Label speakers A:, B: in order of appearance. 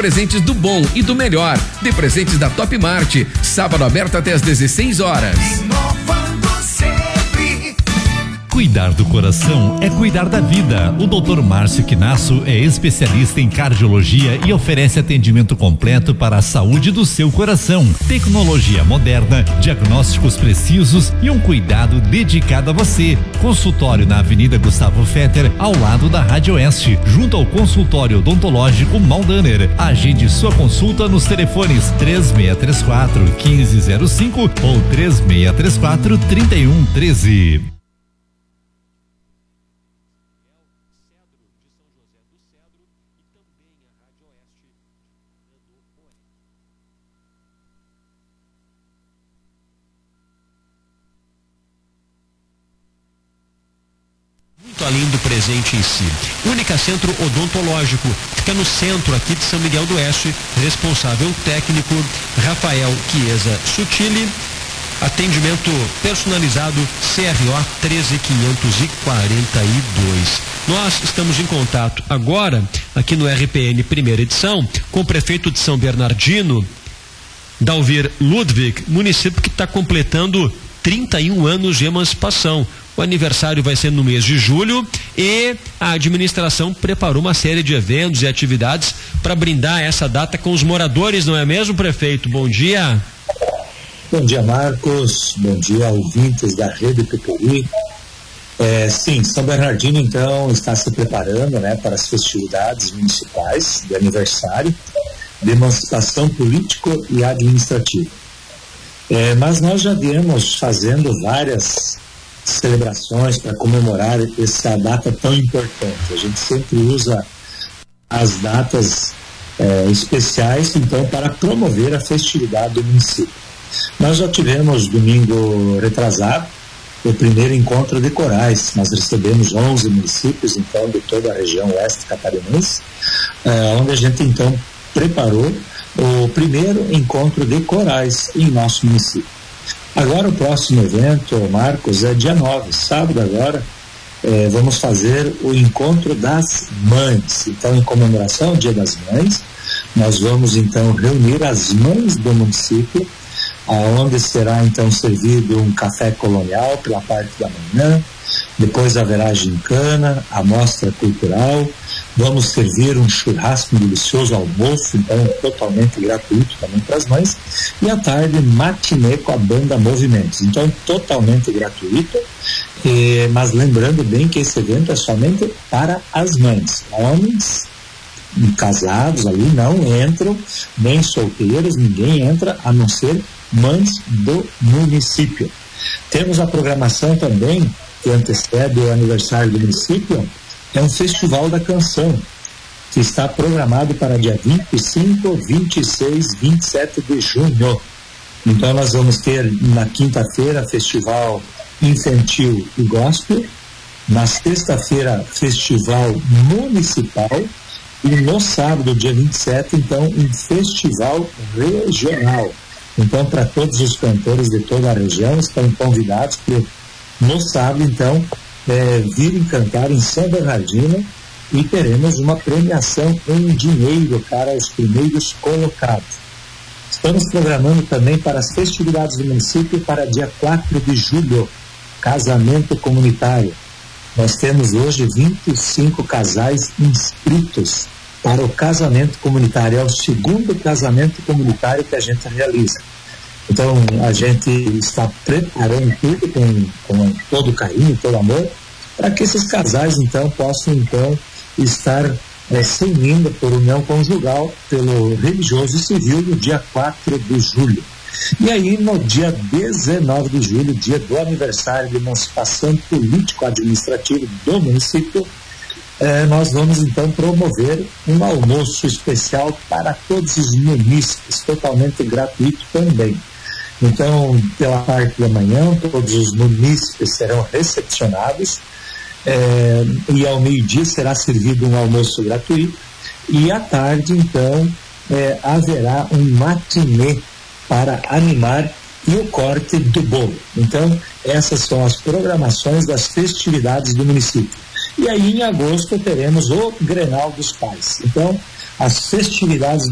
A: presentes do bom e do melhor. De presentes da Top Mart. Sábado aberto até às 16 horas.
B: Cuidar do coração é cuidar da vida. O Dr. Márcio Quinasso é especialista em cardiologia e oferece atendimento completo para a saúde do seu coração. Tecnologia moderna, diagnósticos precisos e um cuidado dedicado a você. Consultório na Avenida Gustavo Fetter, ao lado da Rádio Oeste, junto ao consultório odontológico Maldaner. Agende sua consulta nos telefones 3634-1505 ou 3634-3113.
C: Além do presente em si. Única Centro Odontológico, fica no centro aqui de São Miguel do Oeste, responsável técnico Rafael Chiesa Sutili, atendimento personalizado CRO 13542. Nós estamos em contato agora, aqui no RPN primeira edição, com o prefeito de São Bernardino, Dalvir Ludwig, município que está completando 31 anos de emancipação. O aniversário vai ser no mês de julho e a administração preparou uma série de eventos e atividades para brindar essa data com os moradores, não é mesmo, prefeito? Bom dia.
D: Bom dia, Marcos. Bom dia, ouvintes da Rede PPI. Sim, São Bernardino, então, está se preparando, né, para as festividades municipais de aniversário de emancipação político e administrativa. Mas nós já viemos fazendo várias celebrações para comemorar essa data tão importante. A gente sempre usa as datas especiais, então, para promover a festividade do município. Nós já tivemos domingo retrasado o primeiro encontro de corais. Nós recebemos 11 municípios, então, de toda a região oeste catarinense, onde a gente, então, preparou o primeiro encontro de corais em nosso município. Agora o próximo evento, Marcos, é dia 9, sábado agora, vamos fazer o Encontro das Mães. Então, em comemoração ao Dia das Mães, nós vamos então reunir as mães do município, aonde será então servido um café colonial pela parte da manhã, depois haverá gincana, a mostra cultural, vamos servir um churrasco, um delicioso almoço, então totalmente gratuito também para as mães, e à tarde matinê com a banda Movimentos, então totalmente gratuito, mas lembrando bem que esse evento é somente para as mães. Homens casados ali não entram, nem solteiros, ninguém entra, a não ser mães do município. Temos a programação também que antecede o aniversário do município, é um festival da canção que está programado para dia 25, 26, 27 de junho. Então nós vamos ter na quinta-feira festival infantil e gospel, na sexta-feira festival municipal e no sábado, dia 27, então um festival regional. Então, para todos os cantores de toda a região estão convidados para no sábado, então, virem cantar em São Bernardino, e teremos uma premiação em dinheiro para os primeiros colocados. Estamos programando também para as festividades do município para dia 4 de julho, casamento comunitário. Nós temos hoje 25 casais inscritos para o casamento comunitário. É o segundo casamento comunitário que a gente realiza. Então, a gente está preparando tudo com todo carinho, todo amor, para que esses casais, então, possam, então, estar se unindo por união conjugal pelo religioso e civil no dia 4 de julho. E aí, no dia 19 de julho, dia do aniversário de emancipação político-administrativa do município, nós vamos, então, promover um almoço especial para todos os munícipes, totalmente gratuito também. Então, pela parte da manhã, todos os munícipes serão recepcionados, e ao meio-dia será servido um almoço gratuito, e à tarde, então, haverá um matinê para animar e o corte do bolo. Então, essas são as programações das festividades do município. E aí, em agosto, teremos o Grenal dos Pais. Então, as festividades